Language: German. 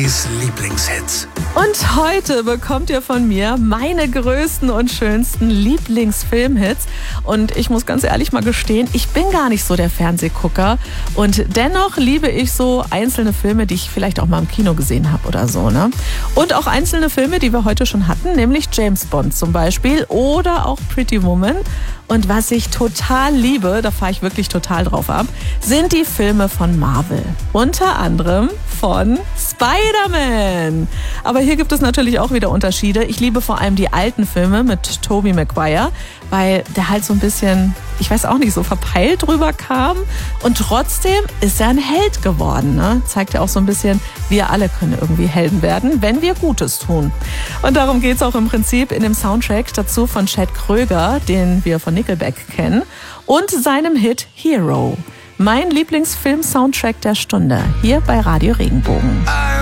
Mamis Lieblingshits. Und heute bekommt ihr von mir meine größten und schönsten Lieblingsfilmhits. Und ich muss ganz ehrlich mal gestehen, ich bin gar nicht so der Fernsehgucker. Und dennoch liebe ich so einzelne Filme, die ich vielleicht auch mal im Kino gesehen habe oder so, ne? Und auch einzelne Filme, die wir heute schon hatten, nämlich James Bond zum Beispiel oder auch Pretty Woman. Und was ich total liebe, da fahre ich wirklich total drauf ab, sind die Filme von Marvel. Unter anderem von Spider-Man. Aber hier gibt es natürlich auch wieder Unterschiede. Ich liebe vor allem die alten Filme mit Tobey Maguire, weil der halt so ein bisschen, ich weiß auch nicht, so verpeilt drüber kam. Und trotzdem ist er ein Held geworden, ne? Zeigt ja auch so ein bisschen, wir alle können irgendwie Helden werden, wenn wir Gutes tun. Und darum geht's auch im Prinzip in dem Soundtrack dazu von Chad Kroeger, den wir von Nickelback kennen, und seinem Hit Hero. Mein Lieblingsfilm-Soundtrack der Stunde, hier bei Radio Regenbogen.